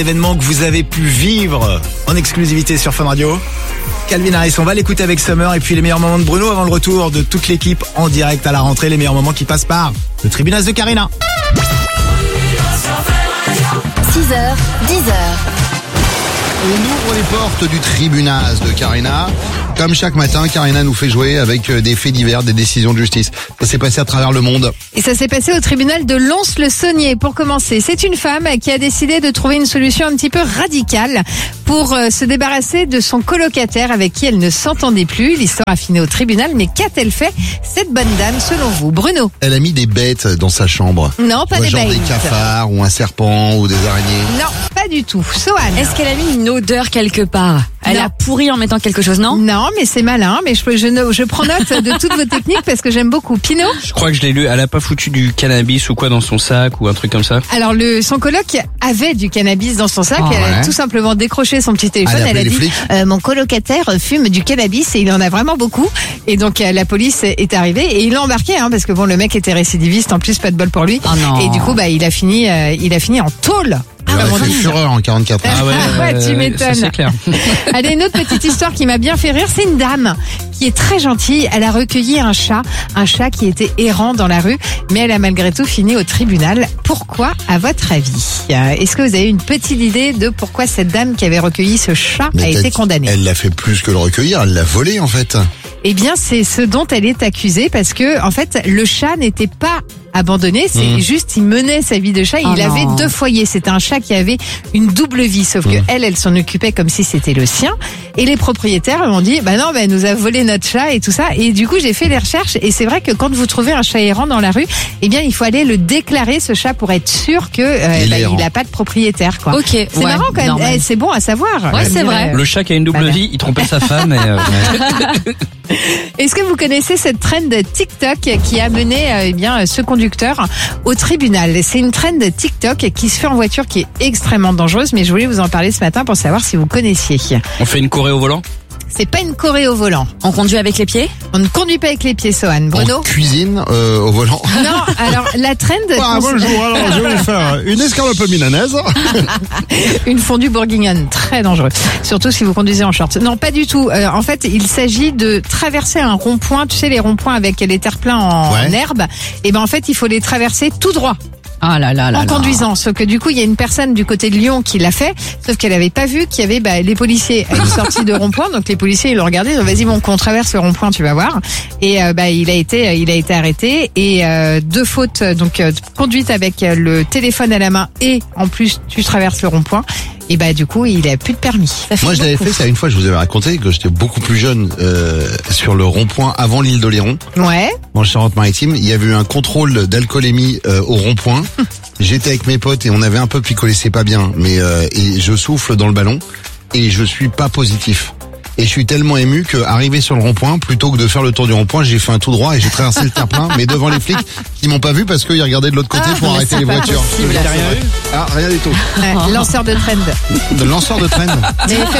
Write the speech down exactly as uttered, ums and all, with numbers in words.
Événement que vous avez pu vivre en exclusivité sur Fun Radio. Calvin Harris, on va l'écouter avec Summer et puis les meilleurs moments de Bruno avant le retour de toute l'équipe en direct à la rentrée. Les meilleurs moments qui passent par le Tribunal de Karina. six heures, dix heures. On ouvre les portes du Tribunal de Karina. Comme chaque matin, Karina nous fait jouer avec des faits divers, des décisions de justice. Ça s'est passé à travers le monde. Et ça s'est passé au tribunal de Lons-le-Saunier. Pour commencer, c'est une femme qui a décidé de trouver une solution un petit peu radicale pour euh, se débarrasser de son colocataire avec qui elle ne s'entendait plus. L'histoire a fini au tribunal, mais qu'a-t-elle fait, cette bonne dame, selon vous, Bruno? Elle a mis des bêtes dans sa chambre. Non, pas Ouais, des genre bêtes. des cafards ou un serpent ou des araignées. Non, pas du tout. Sohan. Est-ce qu'elle a mis une odeur quelque part? Elle Non. a pourri en mettant quelque chose, non? Non, mais c'est malin. Mais je, je, ne- je prends note de toutes vos techniques parce que j'aime beaucoup. Pinot? Je crois que je l'ai lu. Elle a pas foutu du cannabis ou quoi dans son sac ou un truc comme ça. Alors, le, son coloc avait du cannabis dans son sac. Ah Elle a ouais. tout simplement décroché son petit téléphone. Elle a Elle a appelé dit, les flics euh, mon colocataire fume du cannabis et il en a vraiment beaucoup. Et donc, euh, la police est arrivée et il l'a embarqué, hein, parce que bon, le mec était récidiviste. En plus, pas de bol pour lui. Oh non. Et du coup, bah, il a fini, euh, il a fini en tôle. Elle comme a on fait dit. fureur en quarante-quatre heures. Ah ouais, Ouais, tu euh, m'étonnes. ça, c'est clair. Allez, une autre petite histoire qui m'a bien fait rire, c'est une dame qui est très gentille. Elle a recueilli un chat, un chat qui était errant dans la rue, mais elle a malgré tout fini au tribunal. Pourquoi, à votre avis? Euh, Est-ce que vous avez une petite idée de pourquoi cette dame qui avait recueilli ce chat Mais a été peut-être condamnée? Elle l'a fait plus que le recueillir, elle l'a volé en fait. Eh bien, c'est ce dont elle est accusée parce que, en fait, le chat n'était pas abandonné, c'est Mmh. juste, il menait sa vie de chat, Oh il avait non. deux foyers. C'était un chat qui avait une double vie, sauf que Mmh. elle, elle s'en occupait comme si c'était le sien. Et les propriétaires lui ont dit, bah non, bah, elle nous a volé notre chat et tout ça. Et du coup, j'ai fait les recherches et c'est vrai que quand vous trouvez un chat errant dans la rue, eh bien, il faut aller le déclarer, ce chat, pour être sûr que, euh, Il est bah, errant. il a pas de propriétaire, quoi. Ok. C'est ouais, marrant quand même. normal. Eh, c'est bon à savoir. Ouais, c'est Euh, vrai. Le chat qui a une double Voilà. vie, il trompait sa femme et euh, ouais. Est-ce que vous connaissez cette trend TikTok qui a mené euh, eh bien ce conducteur au tribunal? C'est une trend TikTok qui se fait en voiture qui est extrêmement dangereuse, mais je voulais vous en parler ce matin pour savoir si vous connaissiez. On fait une choré au volant. C'est pas une choré au volant. On conduit avec les pieds? On ne conduit pas avec les pieds, Sohan. Bruno? En cuisine euh, au volant. Non, alors la trend... Ah, bonjour, alors je vais vous faire une escalope milanaise. Une fondue bourguignonne, très dangereux. Surtout si vous conduisez en short. Non, pas du tout. Euh, en fait, il s'agit de traverser un rond-point. Tu sais, les ronds-points avec les terre-pleins en, Ouais. en herbe. Et ben en fait, il faut les traverser tout droit. Ah là là là en là. conduisant. Sauf que du coup, il y a une personne du côté de Lyon qui l'a fait, sauf qu'elle avait pas vu qu'il y avait bah, les policiers à une sortie de rond-point. Donc les policiers, ils l'ont regardé, ils ont dit, vas-y, bon, qu'on traverse le rond-point, tu vas voir. Et euh, bah il a été, il a été arrêté et euh, deux fautes, donc euh, conduite avec euh, le téléphone à la main et en plus tu traverses le rond-point. Et bah du coup, il a plus de permis. Ça fait Moi, je l'avais beaucoup. fait ça une fois, je vous avais raconté que j'étais beaucoup plus jeune euh, sur le rond-point avant l'île d'Oléron, Ouais. en Charente-Maritime. Il y avait eu un contrôle d'alcoolémie euh, au rond-point. J'étais avec mes potes et on avait un peu picolé, c'est pas bien, mais euh, et je souffle dans le ballon et je suis pas positif. Et je suis tellement ému que arrivé sur le rond-point, plutôt que de faire le tour du rond-point, j'ai fait un tout droit et j'ai traversé le terre-plein, mais devant les flics qui m'ont pas vu parce qu'ils regardaient de l'autre côté Ah, pour mais arrêter c'est les pas voitures. possible. Ah, rien du tout. Ouais, lanceur de trend. De lanceur de traîne. Mais